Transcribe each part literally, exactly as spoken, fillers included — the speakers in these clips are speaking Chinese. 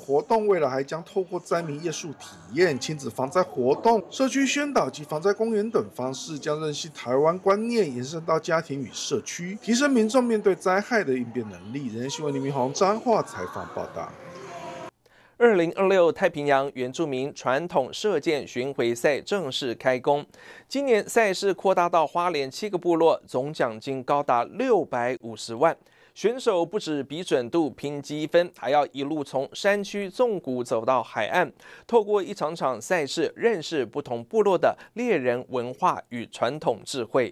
活动未来还将透过灾民夜宿体验、亲子防灾活动、社区宣导及防灾公园等方式，将认识台湾观念延伸到家庭与社区，提升民众面对灾害的应变能力。人新闻李明宏彰化采访报道。 二零二六太平洋原住民传统射箭巡回赛正式开工。今年赛事扩大到花莲七个部落，总奖金高达六百五十万。选手不止比准度、拼积分，还要一路从山区纵谷走到海岸，透过一场场赛事，认识不同部落的猎人文化与传统智慧。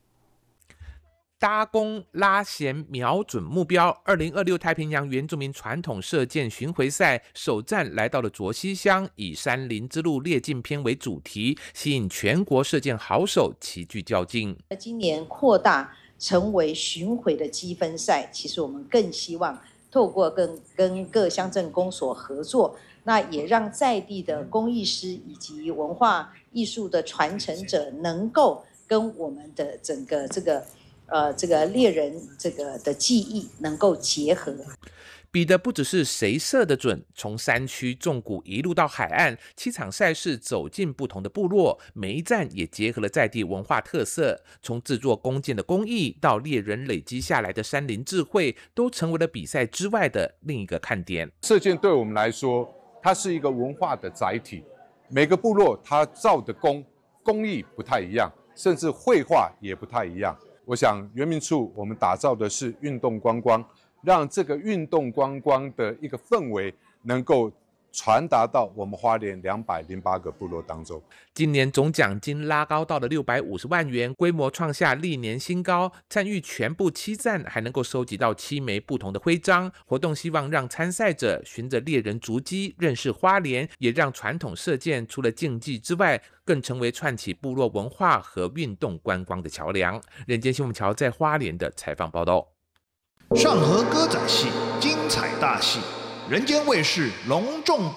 搭弓拉弦瞄准目标，二零二六太平洋原住民传统射箭巡回赛首站来到了卓溪乡，以山林之路列境篇为主题，吸引全国射箭好手齐聚较劲。 今年扩大成为巡回的积分赛，其实我们更希望透过跟跟各乡镇公所合作，那也让在地的工艺师以及文化艺术的传承者能够跟我们的整个这个呃，这个猎人这个的技艺能够结合， 比的不只是谁射得准，从山区纵谷一路到海岸，七场赛事走进不同的部落，每一站也结合了在地文化特色，从制作弓箭的工艺到猎人累积下来的山林智慧，都成为了比赛之外的另一个看点。 射箭对我们来说，它是一个文化的载体，每个部落它造的弓工艺不太一样，甚至绘画也不太一样。我想原民处我们打造的是运动观光，让这个运动观光的一个氛围能够传达到我们花莲两百零八个部落当中。 今年总奖金拉高到了六百五十万元，规模创下历年新高。参与全部七站，还能够收集到七枚不同的徽章。活动希望让参赛者循着猎人足迹认识花莲，也让传统射箭除了竞技之外，更成为串起部落文化和运动观光的桥梁。人间新闻桥在花莲的采访报道。 上河歌仔戏精彩大戏，人间卫视隆重